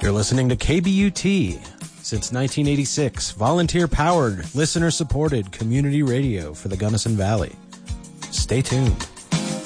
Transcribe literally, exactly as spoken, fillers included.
You're listening to K B U T. Since nineteen eighty-six, volunteer-powered, listener-supported community radio for the Gunnison Valley. Stay tuned.